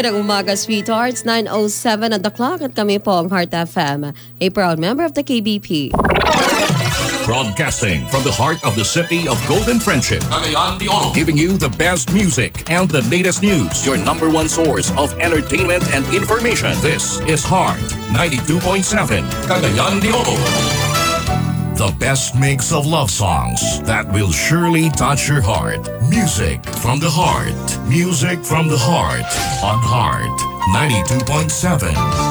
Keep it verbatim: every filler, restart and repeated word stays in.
Magandang umaga, sweethearts. nine oh seven at the clock at kami po ang Heart F M, a proud member of the K B P. Broadcasting from the heart of the city of Golden Friendship, Cagayan de Oro, giving you the best music and the latest news. Your number one source of entertainment and information. This is Heart ninety-two point seven, Cagayan de Oro. The best mix of love songs that will surely touch your heart. Music from the heart. Music from the heart on Heart ninety-two point seven.